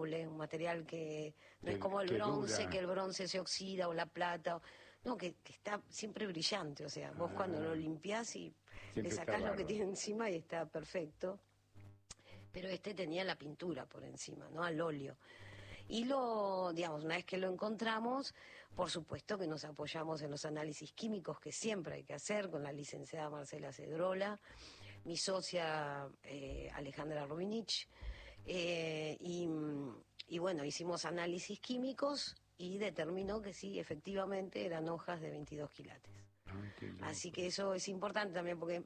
noble, un material que no es como el bronce, que el bronce se oxida o la plata, no, que está siempre brillante, o sea, vos cuando lo limpiás y le sacás lo que tiene encima y está perfecto. Pero este tenía la pintura por encima, ¿no? Al óleo. Y digamos, una vez que lo encontramos, por supuesto que nos apoyamos en los análisis químicos que siempre hay que hacer con la licenciada Marcela Cedrola, mi socia Alejandra Rubinich, y bueno, hicimos análisis químicos y determinó que sí, efectivamente eran hojas de 22 quilates. Así que eso es importante también porque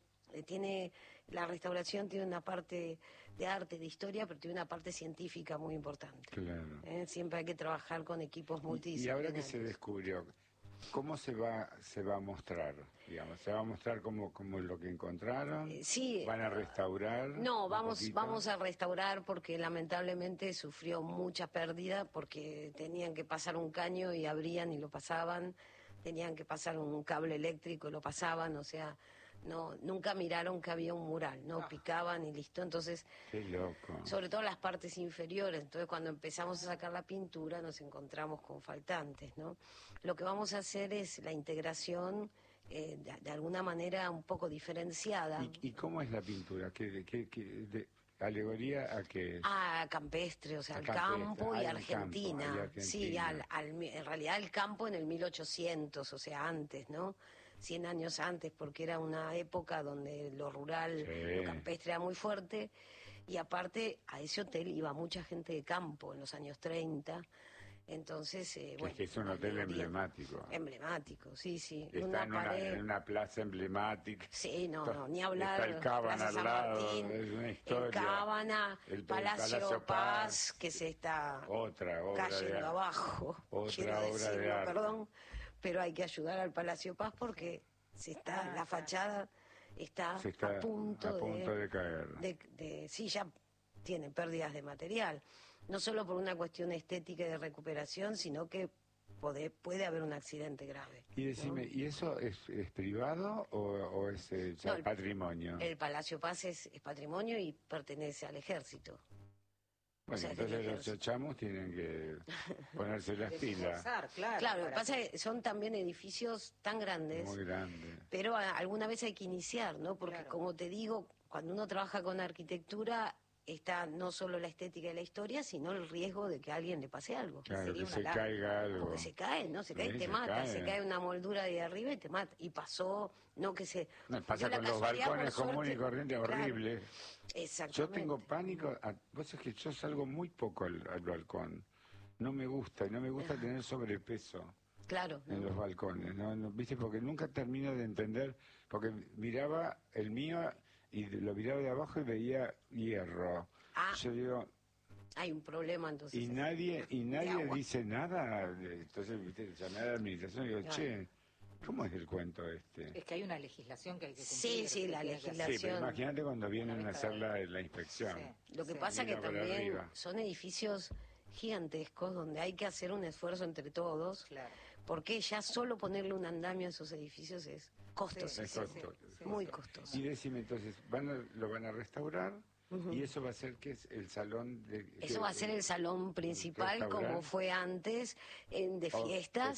la restauración tiene una parte de arte, de historia, pero tiene una parte científica muy importante. Claro. Siempre hay que trabajar con equipos multidisciplinarios. Y ahora que se descubrió, ¿cómo se va a mostrar? Digamos, ¿se va a mostrar como lo que encontraron? Sí. ¿Van a restaurar? No, vamos a restaurar porque lamentablemente sufrió mucha pérdida porque tenían que pasar un caño y abrían y lo pasaban, tenían que pasar un cable eléctrico y lo pasaban, o sea, no, nunca miraron que había un mural, no picaban y listo. Entonces, qué loco. Sobre todo las partes inferiores. Entonces, cuando empezamos a sacar la pintura, nos encontramos con faltantes, ¿no? Lo que vamos a hacer es la integración de alguna manera un poco diferenciada. ¿Y cómo es la pintura? ¿Alegoría a qué? A campestre, o sea, al campo y Argentina. Sí, en realidad el campo en el 1800, o sea, antes, ¿no? 100 años antes, porque era una época donde lo rural, lo campestre era muy fuerte, y aparte a ese hotel iba mucha gente de campo en los años 30, entonces, bueno... Es que es un hotel emblemático. Emblemático, sí, sí. Está en una plaza emblemática. Sí, no, ni hablar. Está el Cábana al lado, Martín, es una historia. El Cábana, el Palacio Paz, que se está cayendo abajo. Otra obra de arte. Perdón, pero hay que ayudar al Palacio Paz porque la fachada está a punto de caer. Sí, ya tiene pérdidas de material. No solo por una cuestión estética y de recuperación, sino que puede haber un accidente grave. Y decime, ¿no? ¿Y eso es privado o es ya patrimonio? El Palacio Paz es patrimonio y pertenece al ejército. Bueno, o sea, entonces los chachamos tienen que ponerse las pilas. Claro, lo que pasa es que son también edificios tan grandes. Muy grandes. Pero alguna vez hay que iniciar, ¿no? Porque como te digo, cuando uno trabaja con arquitectura, está no solo la estética y la historia, sino el riesgo de que a alguien le pase algo. Claro, que se caiga algo. Porque se cae, ¿no? Se cae y te mata. Se cae una moldura de arriba y te mata. Y pasó, no que se... No, pasa con los balcones comunes y corrientes, horribles. Exactamente. Yo tengo pánico, vos sabés que yo salgo muy poco al balcón. No me gusta tener sobrepeso. Claro. En los balcones, ¿no? ¿Viste? Porque nunca termino de entender, porque miraba el mío y lo miraba de abajo y veía hierro. Yo digo... Hay un problema entonces. Y nadie dice nada. Entonces, ¿viste? Llamé a la administración y digo, che, ¿cómo es el cuento este? Es que hay una legislación que hay que cumplir. Sí, la legislación. Sí, pero imagínate cuando vienen a hacer la inspección. Sí. Lo que pasa que también son edificios gigantescos donde hay que hacer un esfuerzo entre todos, porque ya solo ponerle un andamio a esos edificios es costoso, muy costoso. Y decime entonces, ¿lo van a restaurar? Y eso va a ser que es el salón eso va a ser el salón principal como fue antes, de fiestas,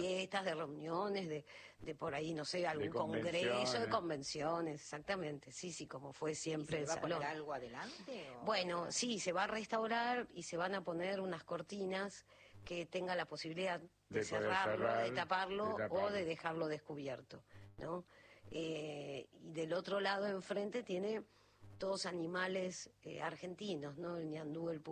de reuniones, de por ahí, no sé, algún congreso, de convenciones, exactamente, sí, como fue siempre el salón. ¿Se va a poner algo adelante? Bueno, sí, se va a restaurar y se van a poner unas cortinas que tenga la posibilidad de cerrarlo, de taparlo o de dejarlo descubierto, ¿no? Y del otro lado enfrente tiene todos animales argentinos, ¿no? El ñandú, el